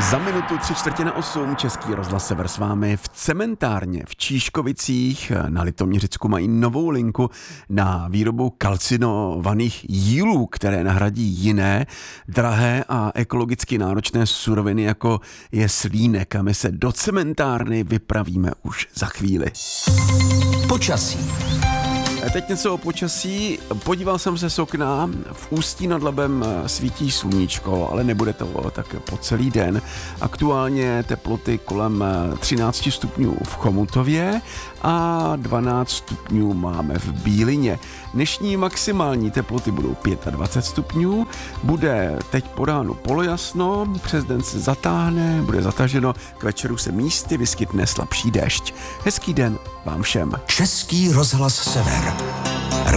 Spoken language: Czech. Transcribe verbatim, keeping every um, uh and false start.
Za minutu tři čtvrtě na osm Český rozhlas Sever s vámi. V cementárně v Číškovicích na Litoměřicku mají novou linku na výrobu kalcinovaných jílů, které nahradí jiné drahé a ekologicky náročné suroviny, jako je slínek. A my se do cementárny vypravíme už za chvíli. Počasí. Teď něco o počasí. Podíval jsem se z okna, v Ústí nad Labem svítí sluníčko, ale nebude to tak po celý den. Aktuálně teploty kolem třináct stupňů v Chomutově a dvanáct stupňů máme v Bílině. Dnešní maximální teploty budou dvacet pět stupňů, bude teď po ránu polojasno, přes den se zatáhne, bude zataženo, k večeru se místy vyskytne slabší déšť. Hezký den vám všem. Český rozhlas Sever.